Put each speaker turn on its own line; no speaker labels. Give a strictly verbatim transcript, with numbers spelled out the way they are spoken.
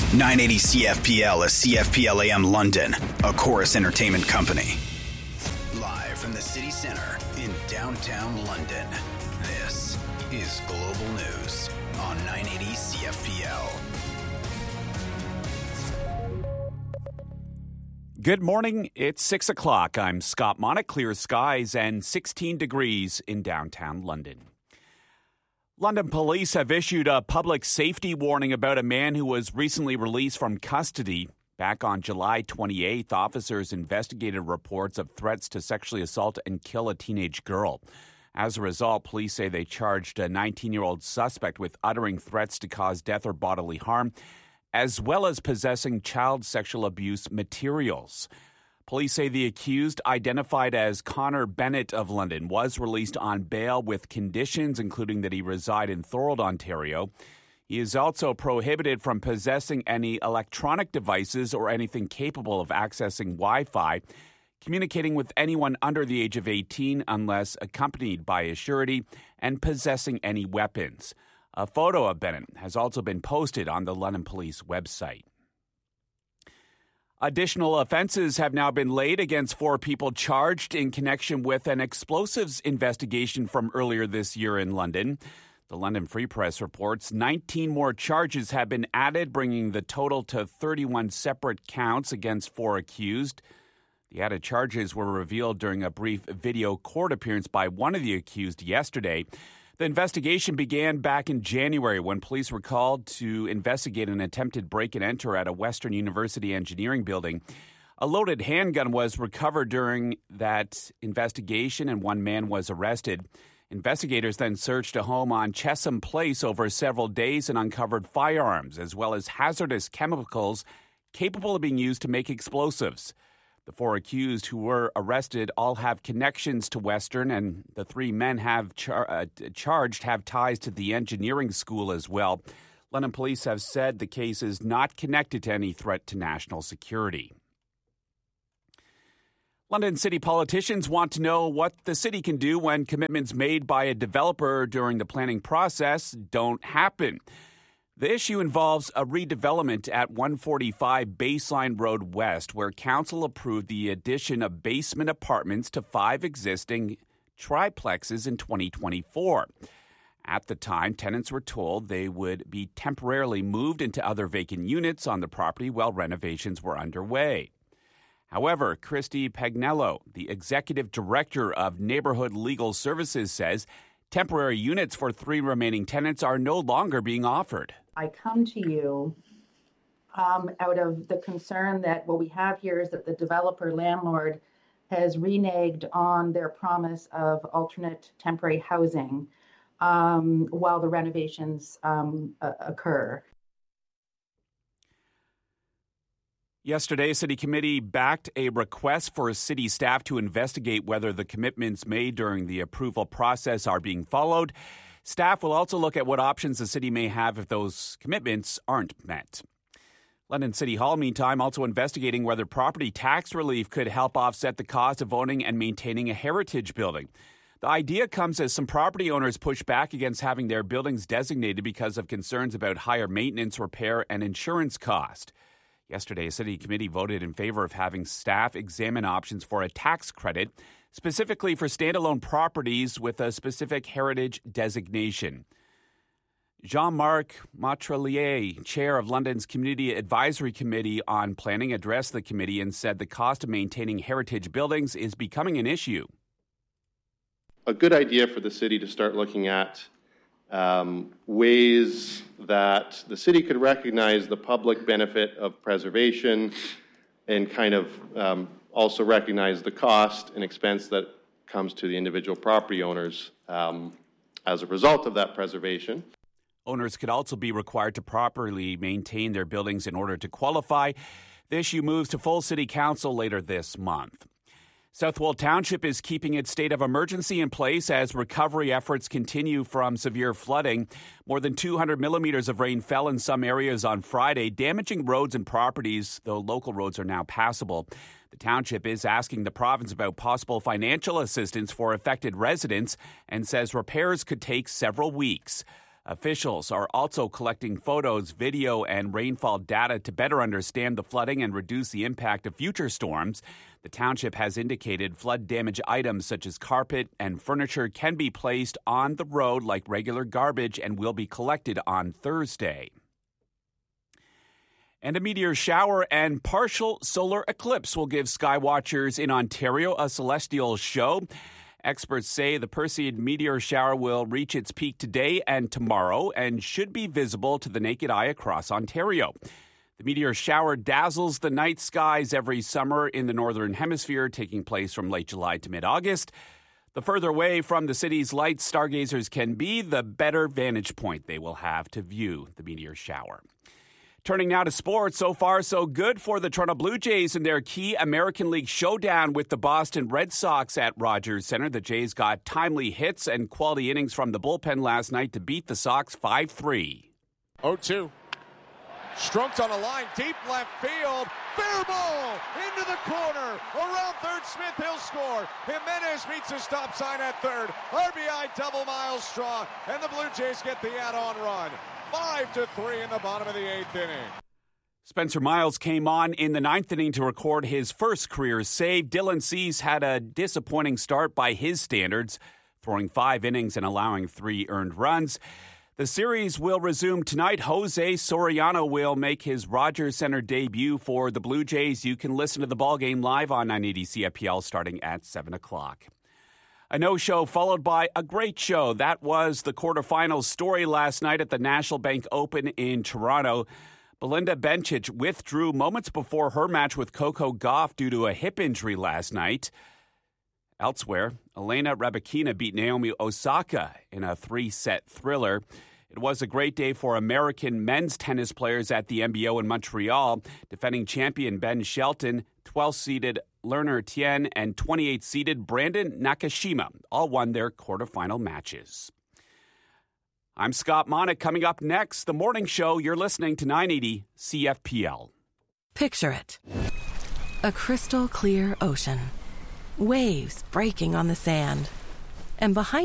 nine eighty C F P L is C F P L A M London, a Chorus Entertainment company. Live from the city centre in downtown London, this is Global News on nine eighty C F P L.
Good morning. It's six o'clock. I'm Scott Monick. Clear skies and sixteen degrees in downtown London. London police have issued a public safety warning about a man who was recently released from custody. Back on July twenty-eighth, officers investigated reports of threats to sexually assault and kill a teenage girl. As a result, police say they charged a nineteen-year-old suspect with uttering threats to cause death or bodily harm, as well as possessing child sexual abuse materials. Police say the accused, identified as Connor Bennett of London, was released on bail with conditions, including that he reside in Thorold, Ontario. He is also prohibited from possessing any electronic devices or anything capable of accessing Wi-Fi, communicating with anyone under the age of eighteen unless accompanied by a surety, and possessing any weapons. A photo of Bennett has also been posted on the London Police website. Additional offenses have now been laid against four people charged in connection with an explosives investigation from earlier this year in London. The London Free Press reports nineteen more charges have been added, bringing the total to thirty-one separate counts against four accused. The added charges were revealed during a brief video court appearance by one of the accused yesterday. The investigation began back in January when police were called to investigate an attempted break and enter at a Western University engineering building. A loaded handgun was recovered during that investigation and one man was arrested. Investigators then searched a home on Chesham Place over several days and uncovered firearms as well as hazardous chemicals capable of being used to make explosives. The four accused who were arrested all have connections to Western, and the three men have char- uh, charged have ties to the engineering school as well. London police have said the case is not connected to any threat to national security. London city politicians want to know what the city can do when commitments made by a developer during the planning process don't happen. The issue involves a redevelopment at one forty-five Baseline Road West, where council approved the addition of basement apartments to five existing triplexes in twenty twenty-four. At the time, tenants were told they would be temporarily moved into other vacant units on the property while renovations were underway. However, Christy Pagnello, the executive director of Neighborhood Legal Services, says temporary units for three remaining tenants are no longer being offered.
I come to you um, out of the concern that what we have here is that the developer landlord has reneged on their promise of alternate temporary housing um, while the renovations um, uh, occur.
Yesterday, City Committee backed a request for city staff to investigate whether the commitments made during the approval process are being followed. Staff will also look at what options the city may have if those commitments aren't met. London City Hall, meantime, also investigating whether property tax relief could help offset the cost of owning and maintaining a heritage building. The idea comes as some property owners push back against having their buildings designated because of concerns about higher maintenance, repair, and insurance cost. Yesterday, a city committee voted in favor of having staff examine options for a tax credit, specifically for standalone properties with a specific heritage designation. Jean-Marc Mautrelier, chair of London's Community Advisory Committee on Planning, addressed the committee and said the cost of maintaining heritage buildings is becoming an issue.
A good idea for the city to start looking at um, ways that the city could recognize the public benefit of preservation and kind of um, also recognize the cost and expense that comes to the individual property owners um, as a result of that preservation.
Owners could also be required to properly maintain their buildings in order to qualify. The issue moves to full city council later this month. Southwold Township is keeping its state of emergency in place as recovery efforts continue from severe flooding. More than two hundred millimeters of rain fell in some areas on Friday, damaging roads and properties, though local roads are now passable. The township is asking the province about possible financial assistance for affected residents and says repairs could take several weeks. Officials are also collecting photos, video, and rainfall data to better understand the flooding and reduce the impact of future storms. The township has indicated flood damage items such as carpet and furniture can be placed on the road like regular garbage and will be collected on Thursday. And a meteor shower and partial solar eclipse will give skywatchers in Ontario a celestial show. Experts say the Perseid meteor shower will reach its peak today and tomorrow and should be visible to the naked eye across Ontario. The meteor shower dazzles the night skies every summer in the Northern Hemisphere, taking place from late July to mid-August. The further away from the city's lights stargazers can be, the better vantage point they will have to view the meteor shower. Turning now to sports, so far so good for the Toronto Blue Jays in their key American League showdown with the Boston Red Sox at Rogers Centre. The Jays got timely hits and quality innings from the bullpen last night to beat the Sox five three.
oh two. Strunks on a line, deep left field. Fair ball into the corner. Around third, Smith, he'll score. Jimenez meets a stop sign at third. R B I double Miles Straw, and the Blue Jays get the add-on run. Five to three in the bottom of the eighth inning.
Spencer Miles came on in the ninth inning to record his first career save. Dylan Cease had a disappointing start by his standards, throwing five innings and allowing three earned runs. The series will resume tonight. Jose Soriano will make his Rogers Centre debut for the Blue Jays. You can listen to the ballgame live on nine eighty C F P L starting at seven o'clock. A no-show followed by a great show. That was the quarterfinals story last night at the National Bank Open in Toronto. Belinda Bencic withdrew moments before her match with Coco Gauff due to a hip injury last night. Elsewhere, Elena Rybakina beat Naomi Osaka in a three-set thriller. It was a great day for American men's tennis players at the N B O in Montreal. Defending champion Ben Shelton, twelfth-seeded Lerner Tien, and twenty-eighth-seeded Brandon Nakashima all won their quarterfinal matches. I'm Scott Monick. Coming up next, The Morning Show. You're listening to nine eighty C F P L.
Picture it. A crystal clear ocean. Waves breaking on the sand. And behind